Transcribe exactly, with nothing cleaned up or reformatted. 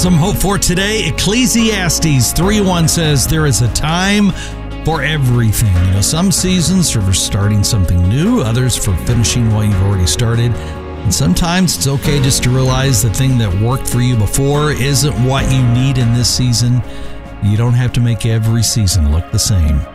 Some hope for today. Ecclesiastes three one says, there is a time for everything. You know, some seasons are for starting something new, others for finishing what you've already started. And sometimes it's okay just to realize the thing that worked for you before isn't what you need in this season. You don't have to make every season look the same.